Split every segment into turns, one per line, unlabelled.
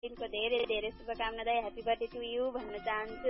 दिनको धेरै धेरै शुभकामना दाइ, ह्यापी बर्थडे टु यु भन्न चाहन्छु।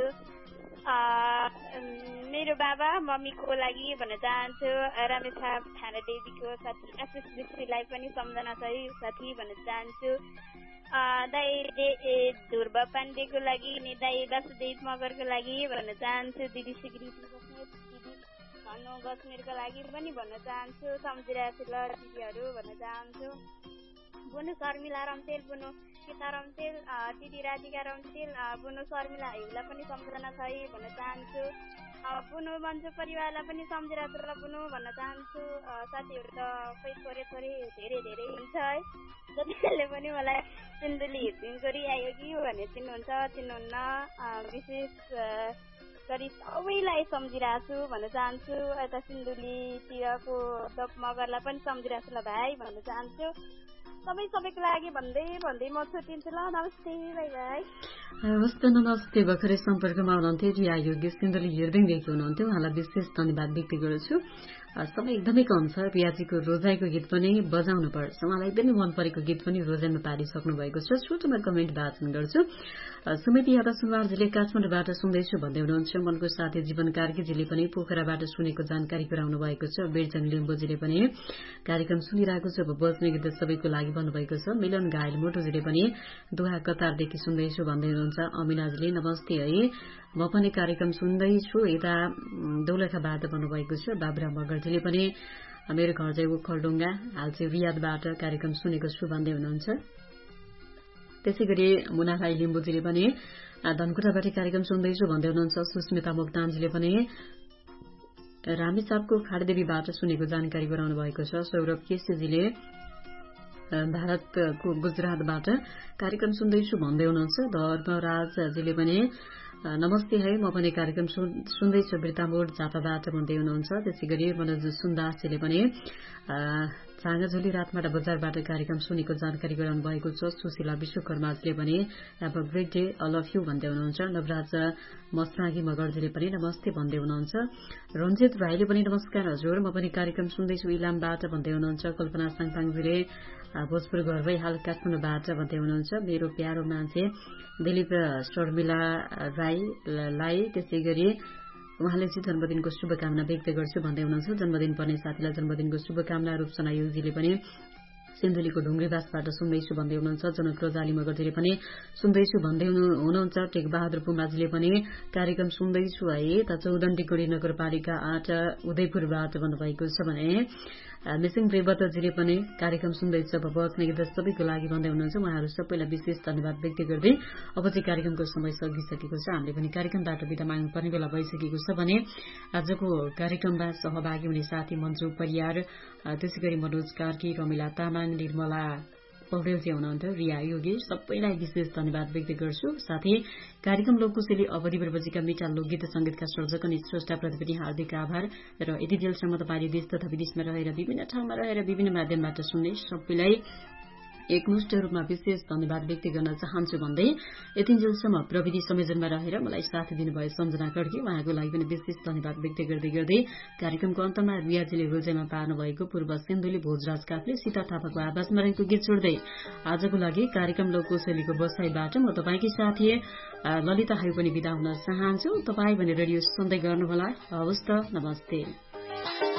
मेरो बाबा मम्मीको लागि भन्न चाहन्छु, रमेश थाना देवीको साथी आशिष विश्रीलाई पनि सम्झना सही साथी भन्न चाहन्छु। दाइ ध्रुव पाण्डेको लागि नि दाइ वासुदेव मगरको लागि भन्न चाहन्छु। दिदी सिक्रिटी दिदी भन्नु बस्नेरको लागि पनि भन्न चाहन्छु। सम्झिरहेको छु ल दिदीहरू भन्न चाहन्छु। बुनु शर्मिला रम्तेल, बुनु गीता रम्तेल, दिदी राधिका रम्तेल, बुनु शर्मिला हिउला पनि सम्झना छ है भन्न चाहन्छु। बुनु मन्जु परिवारलाई पनि सम्झिरहेको छु ल बुनु भन्न चाहन्छु। साथीहरू त खै छोरे छोरी धेरै धेरै हुन्छ है, जतिले पनि मलाई सिन्धुली हिर्दिङको रियायो कि भनेर चिन्नुहुन्छ चिन्नुहुन्न, विशेष गरी सबैलाई सम्झिरहेको छु भन्न चाहन्छु। यता सिन्धुलीतिरको डप मगरलाई पनि सम्झिरहेको छु ल भाइ भन्न चाहन्छु। सबैको लागि भन्दै म छुट्टिन्छु ल। नमस्ते, बाई बाई।
हवस् त, नमस्ते। भर्खरै सम्पर्कमा हुनुहुन्थ्यो रिया योगी सिन्धुली हिर्दिङदेखि हुनुहुन्थ्यो, उहाँलाई विशेष धन्यवाद व्यक्त गर्छु। समय एकदमै कम छ, रियाजीको रोजाइको गीत पनि बजाउनु पर्छ, उहाँलाई एकदमै मन परेको गीत पनि रोजाइमा पारिसक्नु भएको छ। छोटोमा कमेन्ट वाचन गर्छु। सुमित यादव सुनवारजीले काठमाडौँबाट सुन्दैछु भन्दै हुनुहुन्छ। मनको साथी जीवन कार्कीजीले पनि पोखराबाट सुनेको जानकारी गराउनु भएको छ। बिरजङ लिम्बुजीले पनि कार्यक्रम सुनिरहेको छु, अब बज्ने गीत सबैको लागि भन्नुभएको छ। मिलन घायल मोटुजीले पनि दोहा कतारदेखि सुन्दैछु भन्दै हुनुहुन्छ। अमिनाजीले नमस्ते है, म पनि कार्यक्रम सुन्दैछु यता दौलखाबाट भन्नुभएको छ। बाबुराम मगरजीले पनि मेरो घर चाहिँ ओखलडुङ्गा, हाल चाहिँ रियादबाट कार्यक्रम सुनेको छु भन्दै हुनुहुन्छ। त्यसै गरी मुना राई लिम्बुजीले पनि धनकुटाबाट कार्यक्रम सुन्दैछु भन्दै हुनुहुन्छ। सुस्मिता मोक्तानजीले पनि रामेछापको खाडदेवीबाट सुनेको जानकारी गराउनु भएको छ। सौरभ केसीजीले भारतको गुजरातबाट कार्यक्रम सुन्दैछु भन्दै हुनुहुन्छ। धर्मराजजीले पनि नमस्ते है, म पनि कार्यक्रम सुन्दैछु बिर्तामोड झापाबाट भन्दै हुनुहुन्छ। त्यसै गरी मनोज सुन्दासजीले पनि चाँगाझोली रातमाटा बजारबाट कार्यक्रम सुनेको जानकारी गराउनु भएको छ। सुशीला विश्वकर्माजीले पनि अब great day all of you भन्दै हुनुहुन्छ। नवराज मस्रागी मगरजीले पनि नमस्ते भन्दै हुनुहुन्छ। रञ्जित भाइले पनि नमस्कार हजुर, म पनि कार्यक्रम सुन्दैछु इलामबाट भन्दै हुनुहुन्छ। कल्पना साङपाङजीले भोजपुर घर भई हाल काठमाडौँबाट भन्दै हुनुहुन्छ। मेरो प्यारो मान्छे दिलीप शर्मिला राईलाई त्यसै गरी उहाँले चाहिँ जन्मदिनको शुभकामना व्यक्त गर्छु भन्दै हुनुहुन्छ। जन्मदिन पर्ने साथीलाई जन्मदिनको शुभकामना। रूपसना युजीले पनि सिन्धुलीको ढुङ्ग्रीबासबाट सुन्दैछु भन्दै हुनुहुन्छ। जनक रोजाली मगरजीले पनि सुन्दैछु भन्दै हुनुहुन्छ। टेक बहादुर पुमाजीले पनि कार्यक्रम सुन्दैछु है त चौदण्डी गढी नगरपालिका 8 उदयपुरबाट भन्नुभएको छ भने मिसिङ रेवतजीले पनि कार्यक्रम सुन्दैछ अब बच्ने गीत सबैको लागि भन्दै हुनुहुन्छ। उहाँहरू सबैलाई विशेष धन्यवाद व्यक्त गर्दै अब चाहिँ कार्यक्रमको समय सकिसकेको छ, हामीले पनि कार्यक्रमबाट बिदा माग्नुपर्ने बेला भइसकेको छ भने आजको कार्यक्रममा सहभागी हुने साथी मन्जु परियार, त्यसै गरी मनोज कार्की, रमिला तामाङ, निर्मला पौडेलजी हुनुहुन्थ्यो, रिया योगी, सबैलाई विशेष धन्यवाद व्यक्त गर्छु। साथै कार्यक्रम लोककुशली अवधि बजेका मिठा लोकगीत संगीतका सर्जक अनि स्रष्टाप्रति पनि हार्दिक आभार र यति जेलसम्म तपाईँले देश तथा विदेशमा रहेर विभिन्न ठाउँमा रहेर विभिन्न माध्यमबाट सुन्ने सबैलाई एकमुष्ट रूपमा विशेष धन्यवाद व्यक्त गर्न चाहन्छु भन्दै यतिन्जेलसम्म प्रविधि संयोजनमा रहेर मलाई साथ दिनुभयो सम्झना खड्की, उहाँको लागि पनि विशेष धन्यवाद व्यक्त गर्दै कार्यक्रमको अन्तमा रियाजीले रोजाइमा पार्नु भएको पूर्व सिन्धुली भोजराज काफले सीता थापाको आवाजमा रहेको गीत छोड्दै आजको लागि कार्यक्रम लोककुशलीको बसाईबाट म तपाईँकै साथी ललिता हाई पनि बिदा हुन चाहन्छु। तपाईँ भने रेडियो सुन्दै गर्नुहोला। हवस् त, नमस्ते।